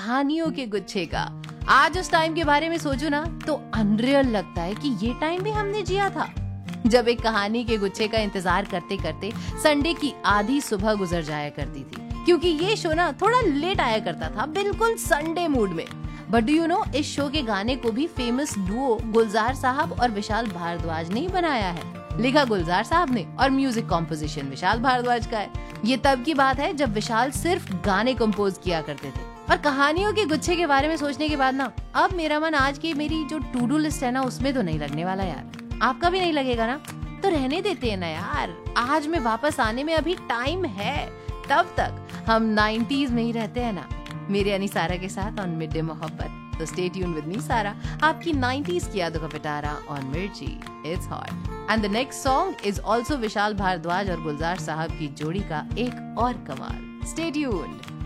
कहानियों के गुच्छे का। आज उस टाइम के बारे में सोचूं ना तो अनरियल लगता है कि ये टाइम भी हमने जिया था, जब एक कहानी के गुच्छे का इंतजार करते करते संडे की आधी सुबह गुजर जाया करती थी, क्योंकि ये शो ना थोड़ा लेट आया करता था, बिल्कुल संडे मूड में। बट डू यू नो, इस शो के गाने को भी फेमस डुओ गुलजार साहब और विशाल भारद्वाज ने ही बनाया है। लिखा गुलजार साहब ने और म्यूजिक कॉम्पोजिशन विशाल भारद्वाज का है। ये तब की बात है जब विशाल सिर्फ गाने कंपोज किया करते थे। और कहानियों के गुच्छे के बारे में सोचने के बाद ना अब मेरा मन आज की मेरी जो टू डू लिस्ट है ना उसमें तो नहीं लगने वाला यार। आपका भी नहीं लगेगा ना? तो रहने देते हैं ना यार, आज में वापस आने में अभी टाइम है। तब तक हम 90s में ही रहते हैं ना, मेरे यानी सारा के साथ ऑन मिड डे मोहब्बत। तो स्टे ट्यून विद मी सारा, आपकी 90s की यादों का पिटारा ऑन मिर्ची, it's hot. And the next song is also Vishal Bhardwaj और गुलजार साहब की जोड़ी का एक और कमाल। Stay tuned.